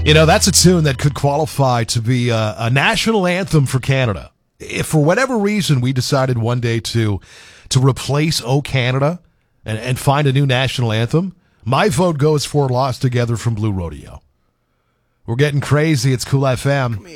You know, that's a tune that could qualify to be a national anthem for Canada. If for whatever reason we decided one day to replace O Canada and find a new national anthem, my vote goes for Lost Together from Blue Rodeo. We're getting crazy. It's Cool FM.